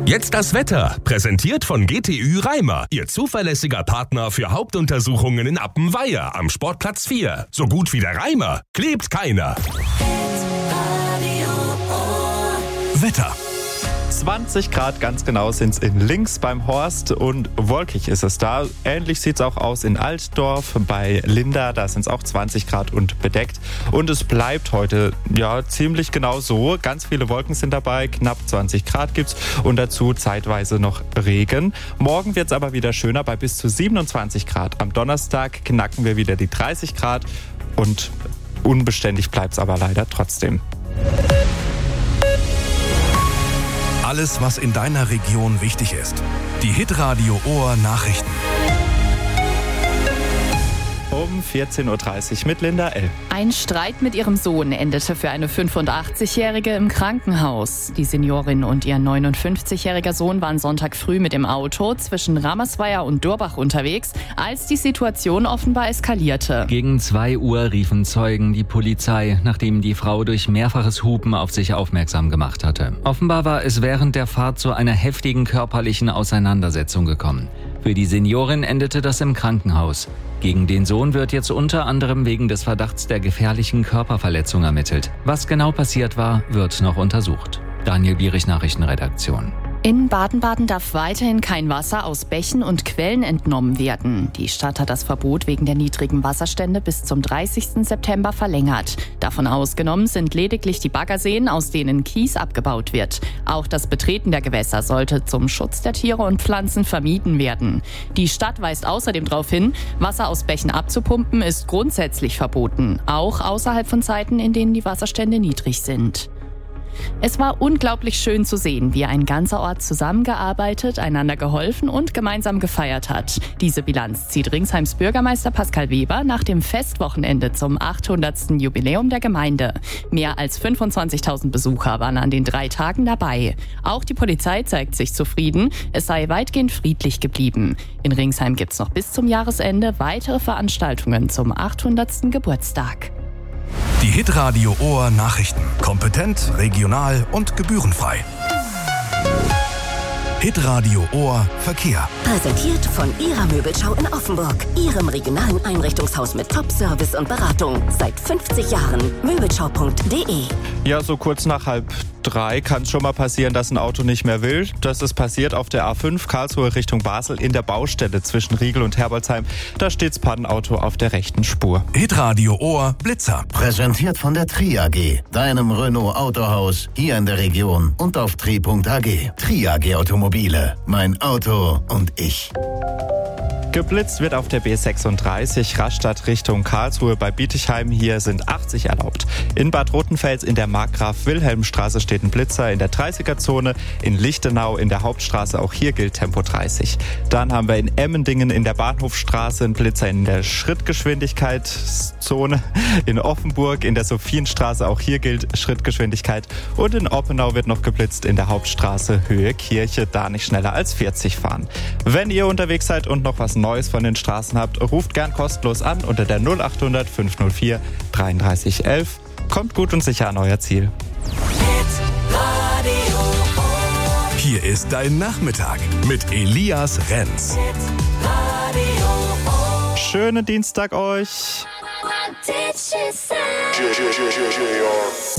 Jetzt das Wetter, präsentiert von GTÜ Reimer, Ihr zuverlässiger Partner für Hauptuntersuchungen in Appenweier am Sportplatz 4. So gut wie der Reimer klebt keiner. Wetter. 20 Grad ganz genau sind es in Links beim Horst und wolkig ist es da. Ähnlich sieht es auch aus in Altdorf bei Linda, da sind es auch 20 Grad und bedeckt. Und es bleibt heute ziemlich genau so. Ganz viele Wolken sind dabei, knapp 20 Grad gibt's und dazu zeitweise noch Regen. Morgen wird es aber wieder schöner bei bis zu 27 Grad. Am Donnerstag knacken wir wieder die 30 Grad und unbeständig bleibt es aber leider trotzdem. Alles, was in deiner Region wichtig ist. Die Hitradio Ohr Nachrichten. Um 14.30 Uhr mit Linda L. Ein Streit mit ihrem Sohn endete für eine 85-Jährige im Krankenhaus. Die Seniorin und ihr 59-jähriger Sohn waren Sonntag früh mit dem Auto zwischen Ramersweier und Durbach unterwegs, als die Situation offenbar eskalierte. Gegen 2 Uhr riefen Zeugen die Polizei, nachdem die Frau durch mehrfaches Hupen auf sich aufmerksam gemacht hatte. Offenbar war es während der Fahrt zu einer heftigen körperlichen Auseinandersetzung gekommen. Für die Seniorin endete das im Krankenhaus. Gegen den Sohn wird jetzt unter anderem wegen des Verdachts der gefährlichen Körperverletzung ermittelt. Was genau passiert war, wird noch untersucht. Daniel Bierich, Nachrichtenredaktion. In Baden-Baden darf weiterhin kein Wasser aus Bächen und Quellen entnommen werden. Die Stadt hat das Verbot wegen der niedrigen Wasserstände bis zum 30. September verlängert. Davon ausgenommen sind lediglich die Baggerseen, aus denen Kies abgebaut wird. Auch das Betreten der Gewässer sollte zum Schutz der Tiere und Pflanzen vermieden werden. Die Stadt weist außerdem darauf hin, Wasser aus Bächen abzupumpen ist grundsätzlich verboten, auch außerhalb von Zeiten, in denen die Wasserstände niedrig sind. Es war unglaublich schön zu sehen, wie ein ganzer Ort zusammengearbeitet, einander geholfen und gemeinsam gefeiert hat. Diese Bilanz zieht Ringsheims Bürgermeister Pascal Weber nach dem Festwochenende zum 800. Jubiläum der Gemeinde. Mehr als 25.000 Besucher waren an den 3 Tagen dabei. Auch die Polizei zeigt sich zufrieden, es sei weitgehend friedlich geblieben. In Ringsheim gibt's noch bis zum Jahresende weitere Veranstaltungen zum 800. Geburtstag. Die Hitradio Ohr Nachrichten. Kompetent, regional und gebührenfrei. Hitradio Ohr Verkehr. Präsentiert von Ihrer Möbelschau in Offenburg. Ihrem regionalen Einrichtungshaus mit Top-Service und Beratung. Seit 50 Jahren. Möbelschau.de. Ja, so kurz nach 2:30 kann es schon mal passieren, dass ein Auto nicht mehr will. Das ist passiert auf der A5 Karlsruhe Richtung Basel in der Baustelle zwischen Riegel und Herbolzheim. Da steht's Pannenauto auf der rechten Spur. Hitradio Ohr Blitzer. Präsentiert von der Tri AG, deinem Renault Autohaus hier in der Region und auf tri.ag. Tri AG Automobile, mein Auto und ich. Geblitzt wird auf der B36 Rastatt Richtung Karlsruhe bei Bietigheim. Hier sind 80 erlaubt. In Bad Rotenfels in der Markgraf-Wilhelm-Straße steht ein Blitzer in der 30er-Zone. In Lichtenau in der Hauptstraße, auch hier gilt Tempo 30. Dann haben wir in Emmendingen in der Bahnhofstraße einen Blitzer in der Schrittgeschwindigkeitszone. In Offenburg in der Sophienstraße, auch hier gilt Schrittgeschwindigkeit. Und in Oppenau wird noch geblitzt in der Hauptstraße Höhe Kirche, da nicht schneller als 40 fahren. Wenn ihr unterwegs seid und noch was Neues von den Straßen habt, ruft gern kostenlos an unter der 0800 504 3311. Kommt gut und sicher an euer Ziel. Hier ist dein Nachmittag mit Elias Renz. Schönen Dienstag euch.